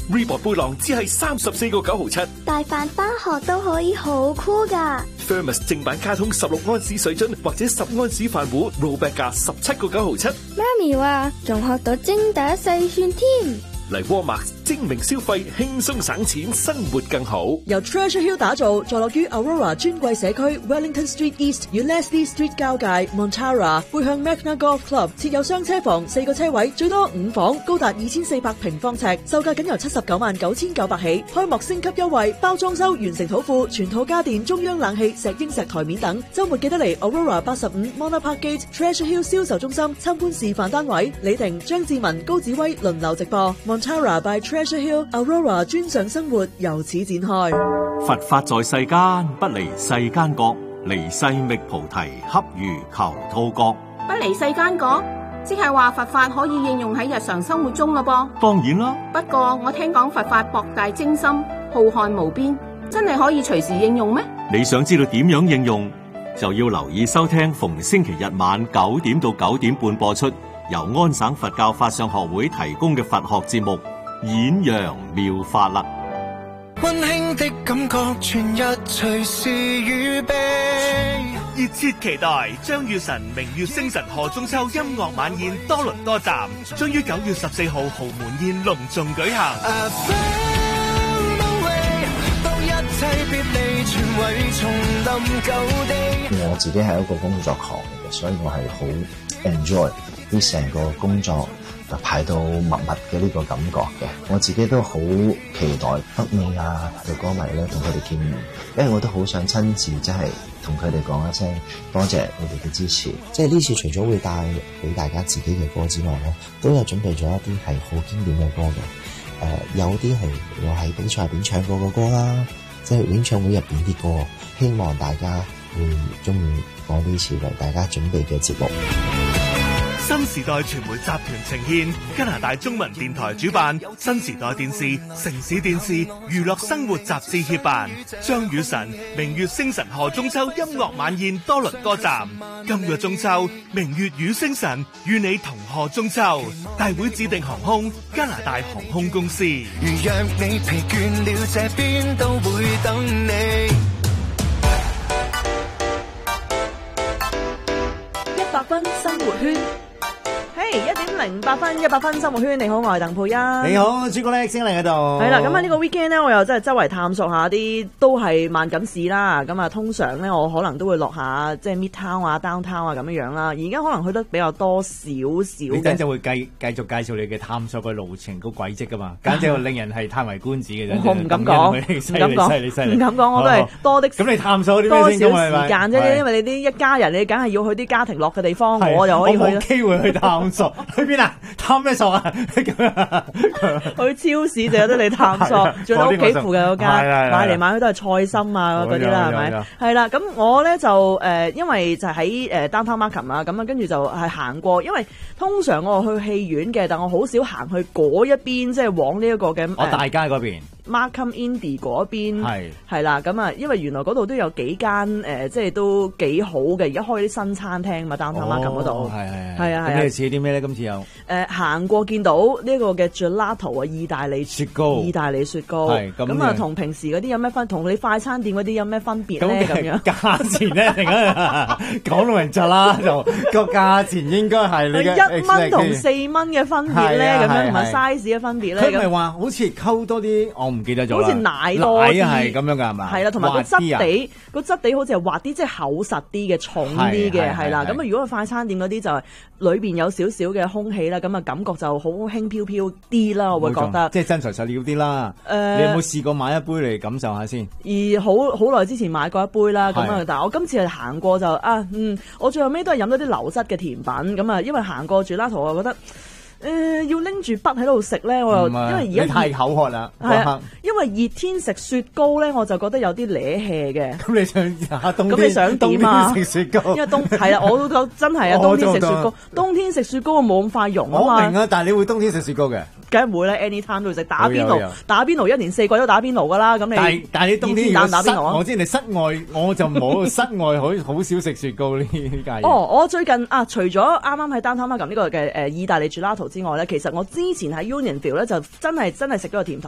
，Reebok 背囊只係34個9毫7， 帶飯返學都可以好酷㗎。 Thermos 正版卡通16安士水樽或者10安士飯壺 ，rollback 價17個9毫7。 媽咪話仲學到精打細算添。 嚟 Walmart 精明消費，輕鬆省錢，生活更好。 由 Treasure Hill 打造，坐落於 Aurora 尊貴社區 Wellington Street East 與 Leslie Street 交界 Montara， 背向 Magna Golf Club， 設有雙車房，4個車位，最多5房，高達2400平方尺，售價僅由799900起。開幕升級優惠，包裝修、完成土庫、全套家電、中央冷氣、石英石台面等。週末記得嚟 Aurora 85 Mona Park Gate Treasure Hill 銷售中心參觀示範單位。李婷、張志文、高子威輪流直播。Montara by Treasure Hill Aurora 專上生活由此展開。 佛法在世間，不離世間覺，離世覓菩提，恰如求兔角。 不離世間覺，即係話佛法可以應用喺日常生活中咯噃。 當然啦， 不過我聽講佛法博大精深，浩瀚無邊，真係可以隨時應用咩？ 你想知道點樣應用，就要留意收聽逢星期日晚9點到9點半播出，由安省佛教法相學會提供嘅佛學節目《演揚妙法》啦。 溫馨的感覺，全日隨時預備。 熱切期待張雨晨明月星辰賀中秋音樂晚宴多倫多站，將於9月14號豪門宴隆重舉行。 我自己係一個工作狂嚟嘅，所以我係好 enjoy 呢成個工作排到密密嘅呢個感覺嘅。我自己都好期待北美啊嘅歌迷咧同佢哋見面，因為我都好想親自即係同佢哋講一聲多謝你哋嘅支持。即係呢次除咗會帶俾大家自己嘅歌之外咧，都有準備咗一啲係好經典嘅歌嘅。有啲係我喺比賽入邊唱過嘅歌啦，即係演唱會入邊啲歌，希望大家會中意我呢次為大家準備嘅節目。 新時代傳媒集團呈獻，加拿大中文電台主辦，新時代電視、城市電視、娛樂生活雜誌協辦，張雨晨明月星辰賀中秋音樂晚宴多倫多站。今個中秋，明月與星辰與你同賀中秋。大會指定航空加拿大航空公司。 如若你疲倦了，這邊都會等你。 100分生活圈。1.08分100分生活圈，你好，我係鄧佩欣。 你好，朱古力精靈喺度。 係啦，咁啊呢個 weekend 咧，我又真係周圍探索下啲都係萬錦市啦。咁啊，通常咧我可能都會落下即係 Midtown 啊、Downtown 啊咁樣樣啦。而家可能去得比較多少少。 你等陣會繼續介紹你嘅探索嘅路程個軌跡噶嘛？簡直係令人係歎為觀止嘅。 我唔敢講，唔敢講，唔敢講，我都係多的。 咁你探索啲咩先？ 多少時間啫？因為你啲一家人，你梗係要去啲家庭樂嘅地方，我就可以去。 我冇機會去探索。去邊啊？探咩索啊？ 去超市就有得你探索，仲有屋企附近嗰間買嚟買去都係菜心啊嗰啲啦，係咪？係啦，咁我咧就因為就喺Downtown Markham啊，咁啊跟住就係行過，因為通常我去戲院嘅，但我好少行去嗰一邊，即係往呢一個嘅我大街嗰邊。 Markham Indy 嗰邊係啦，咁啊，因為原來嗰度都有幾間即係都幾好嘅，而家開啲新餐廳嘛，Downtown Markham嗰度係啊。 咁你似啲咩咧？今次有行過見到呢個嘅 Gelato 啊，意大利雪糕，咁啊，同平時嗰啲有咩分？同你快餐店嗰啲有咩分別咧？咁樣價錢咧，突然間講到明啦，就個價錢應該係你嘅 1蚊同4蚊嘅分別咧，咁樣同埋 size 嘅分別咧。 佢咪話好似溝多啲，我唔記得咗啦。 好似奶多啲， 係咁樣㗎係嘛？ 係啦，同埋個質地好似係滑啲，即係厚實啲嘅、重啲嘅，係啦。咁啊，如果快餐店嗰啲就係裏邊有少少嘅空氣啦，咁啊感覺就好輕飄飄啲啦，我會覺得。 即係真材實料啲啦。你有冇試過買一杯嚟感受下先？ 而好耐之前買過一杯啦，咁啊，但係我今次係行過就我最後尾都係飲咗啲流質嘅甜品，咁啊，因為行過住啦，我覺得。要拎住筆喺度食咧，我又因為而家太口渴啦， 因為熱天食雪糕咧，我就覺得有啲惹氣嘅。 咁你想冬天？ 咁你想點啊？ 食雪糕， 因為係啊，我都覺得真係啊，冬天食雪糕，冬天食雪糕我冇咁快溶啊嘛。 我明啊，但係你會冬天食雪糕嘅？ 梗係會啦 ，anytime 都食打邊爐，打邊爐1年4季都打邊爐噶啦。咁你但係你冬天打邊爐啊？ 我知你室外我就冇室外好少食雪糕呢家嘢。 我最近除咗啱啱喺 Downtown Markham呢個嘅意大利 Gelato 之外咧，其實我之前喺 Unionville 咧就真係食咗個甜